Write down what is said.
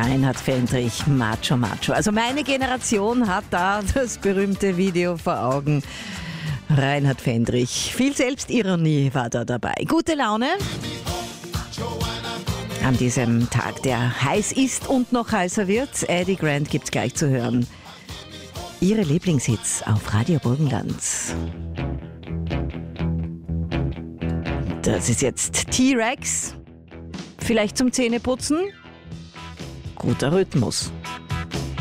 Reinhard Fendrich, Macho Macho. Also meine Generation hat da das berühmte Video vor Augen. Reinhard Fendrich, viel Selbstironie war da dabei. Gute Laune an diesem Tag, der heiß ist und noch heißer wird. Eddie Grant gibt's gleich zu hören. Ihre Lieblingshits auf Radio Burgenland. Das ist jetzt T-Rex. Vielleicht zum Zähneputzen? Guter Rhythmus.